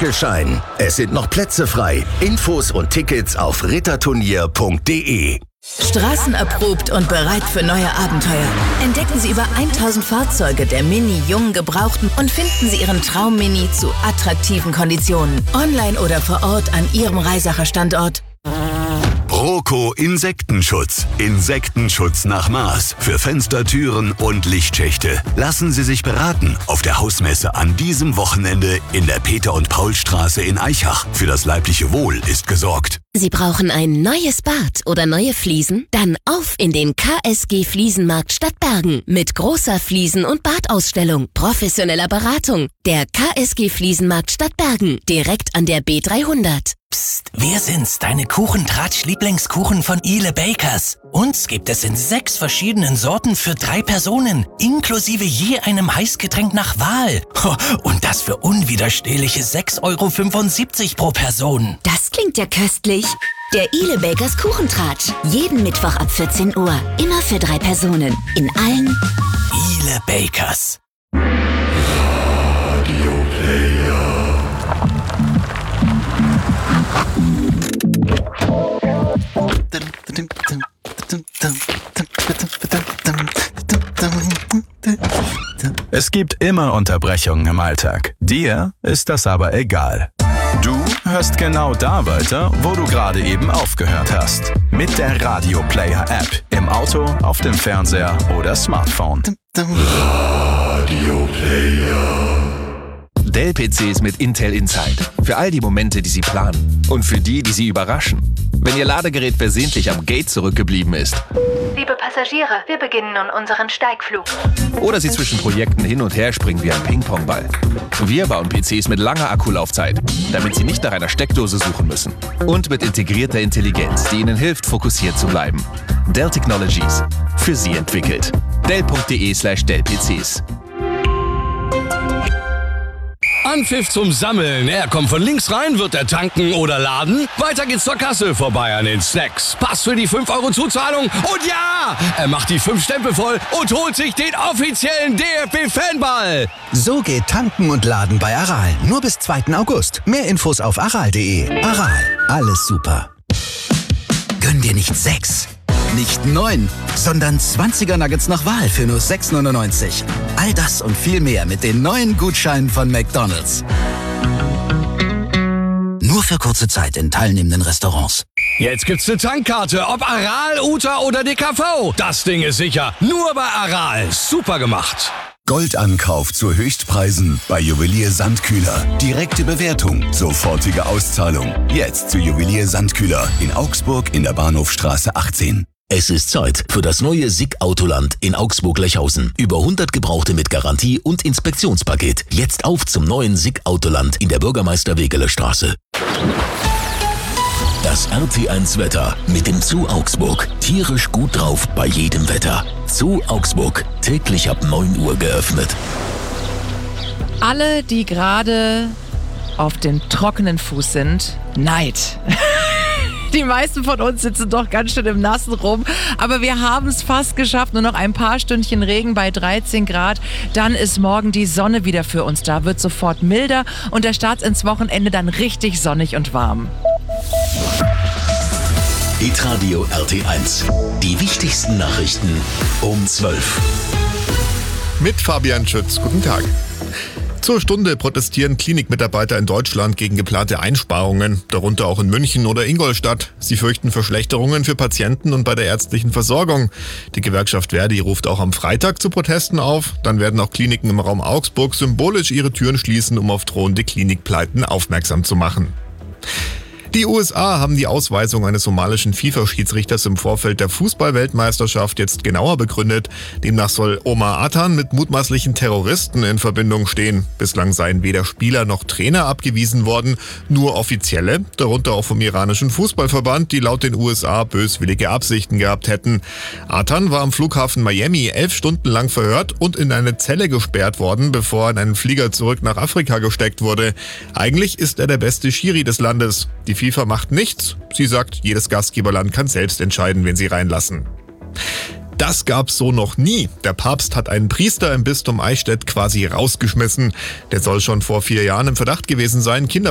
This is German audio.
Geschein. Es sind noch Plätze frei. Infos und Tickets auf ritterturnier.de. Straßenerprobt und bereit für neue Abenteuer. Entdecken Sie über 1000 Fahrzeuge der Mini, jungen, gebrauchten und finden Sie Ihren Traum-Mini zu attraktiven Konditionen. Online oder vor Ort an Ihrem Reisacher Standort. Proco Insektenschutz. Insektenschutz nach Maß für Fenster, Türen und Lichtschächte. Lassen Sie sich beraten auf der Hausmesse an diesem Wochenende in der Peter-und-Paul-Straße in Aichach. Für das leibliche Wohl ist gesorgt. Sie brauchen ein neues Bad oder neue Fliesen? Dann auf in den KSG Fliesenmarkt Stadtbergen mit großer Fliesen- und Badausstellung, professioneller Beratung. Der KSG Fliesenmarkt Stadtbergen, direkt an der B300. Psst, wir sind's, deine Kuchentratsch-Lieblingskuchen von Ile Bakers. Uns gibt es in 6 verschiedenen Sorten für 3 Personen, inklusive je einem Heißgetränk nach Wahl. Und das für unwiderstehliche 6,75 € pro Person. Das klingt ja köstlich. Der Ile Bakers Kuchentratsch. Jeden Mittwoch ab 14 Uhr. Immer für 3 Personen. In allen Ile Bakers. Es gibt immer Unterbrechungen im Alltag. Dir ist das aber egal. Du hörst genau da weiter, wo du gerade eben aufgehört hast. Mit der Radio Player App. Im Auto, auf dem Fernseher oder Smartphone. Radio Player. Dell-PCs mit Intel Inside. Für all die Momente, die Sie planen. Und für die, die Sie überraschen. Wenn Ihr Ladegerät versehentlich am Gate zurückgeblieben ist. Liebe Passagiere, wir beginnen nun unseren Steigflug. Oder Sie zwischen Projekten hin und her springen wie ein Ping-Pong-Ball. Wir bauen PCs mit langer Akkulaufzeit, damit Sie nicht nach einer Steckdose suchen müssen. Und mit integrierter Intelligenz, die Ihnen hilft, fokussiert zu bleiben. Dell Technologies. Für Sie entwickelt. Dell.de/Dell-PCs. Anpfiff zum Sammeln. Er kommt von links rein, wird er tanken oder laden. Weiter geht's zur Kasse, vorbei an den Snacks. Pass für die 5 € Zuzahlung. Und ja, er macht die 5 Stempel voll und holt sich den offiziellen DFB-Fanball. So geht Tanken und Laden bei Aral. Nur bis 2. August. Mehr Infos auf aral.de. Aral, alles super. Gönn dir nicht 6, nicht 9, sondern 20er Nuggets nach Wahl für nur 6,99. All das und viel mehr mit den neuen Gutscheinen von McDonald's. Nur für kurze Zeit in teilnehmenden Restaurants. Jetzt gibt's eine Tankkarte, ob Aral, Uta oder DKV. Das Ding ist sicher. Nur bei Aral. Super gemacht. Goldankauf zu Höchstpreisen bei Juwelier Sandkühler. Direkte Bewertung, sofortige Auszahlung. Jetzt zu Juwelier Sandkühler in Augsburg in der Bahnhofstraße 18. Es ist Zeit für das neue SICK Autoland in Augsburg-Lechhausen. Über 100 Gebrauchte mit Garantie und Inspektionspaket. Jetzt auf zum neuen SICK Autoland in der Bürgermeister-Wegeler-Straße. Das RT1-Wetter mit dem Zoo Augsburg. Tierisch gut drauf bei jedem Wetter. Zoo Augsburg, täglich ab 9 Uhr geöffnet. Alle, die gerade auf dem trockenen Fuß sind, Neid. Die meisten von uns sitzen doch ganz schön im Nassen rum. Aber wir haben es fast geschafft. Nur noch ein paar Stündchen Regen bei 13 Grad. Dann ist morgen die Sonne wieder für uns da. Wird sofort milder und der Start ins Wochenende dann richtig sonnig und warm. Hitradio RT1. Die wichtigsten Nachrichten um 12. Mit Fabian Schütz. Guten Tag. Zur Stunde protestieren Klinikmitarbeiter in Deutschland gegen geplante Einsparungen, darunter auch in München oder Ingolstadt. Sie fürchten Verschlechterungen für Patienten und bei der ärztlichen Versorgung. Die Gewerkschaft Verdi ruft auch am Freitag zu Protesten auf. Dann werden auch Kliniken im Raum Augsburg symbolisch ihre Türen schließen, um auf drohende Klinikpleiten aufmerksam zu machen. Die USA haben die Ausweisung eines somalischen FIFA-Schiedsrichters im Vorfeld der Fußball-Weltmeisterschaft jetzt genauer begründet. Demnach soll Omar Atan mit mutmaßlichen Terroristen in Verbindung stehen. Bislang seien weder Spieler noch Trainer abgewiesen worden, nur Offizielle, darunter auch vom iranischen Fußballverband, die laut den USA böswillige Absichten gehabt hätten. Atan war am Flughafen Miami 11 Stunden lang verhört und in eine Zelle gesperrt worden, bevor er in einen Flieger zurück nach Afrika gesteckt wurde. Eigentlich ist er der beste Schiri des Landes. Die FIFA macht nichts. Sie sagt, jedes Gastgeberland kann selbst entscheiden, wen sie reinlassen. Das gab's so noch nie. Der Papst hat einen Priester im Bistum Eichstätt quasi rausgeschmissen. Der soll schon vor 4 Jahren im Verdacht gewesen sein,